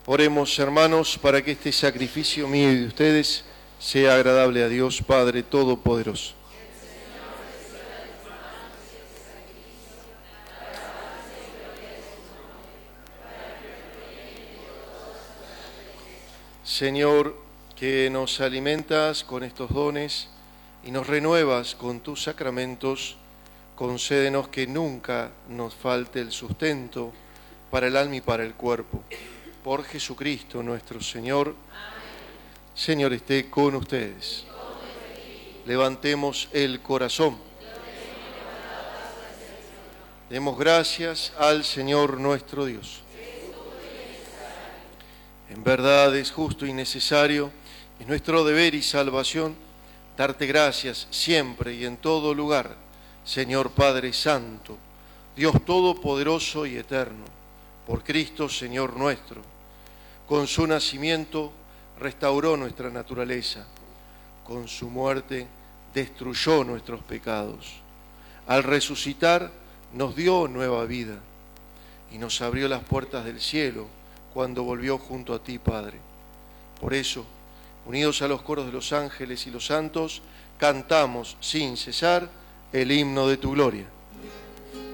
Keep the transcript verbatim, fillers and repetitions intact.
Oremos, hermanos, para que este sacrificio mío y de ustedes sea agradable a Dios Padre Todopoderoso. Señor, que nos alimentas con estos dones y nos renuevas con tus sacramentos, concédenos que nunca nos falte el sustento para el alma y para el cuerpo. Por Jesucristo nuestro Señor. Amén. Señor, esté con ustedes. Levantemos el corazón. Demos gracias al Señor nuestro Dios. En verdad es justo y necesario, es nuestro deber y salvación, darte gracias siempre y en todo lugar, Señor Padre Santo, Dios Todopoderoso y Eterno, por Cristo Señor nuestro. Con su nacimiento restauró nuestra naturaleza, con su muerte destruyó nuestros pecados. Al resucitar nos dio nueva vida y nos abrió las puertas del cielo cuando volvió junto a ti, Padre. Por eso, unidos a los coros de los ángeles y los santos, cantamos sin cesar el himno de tu gloria.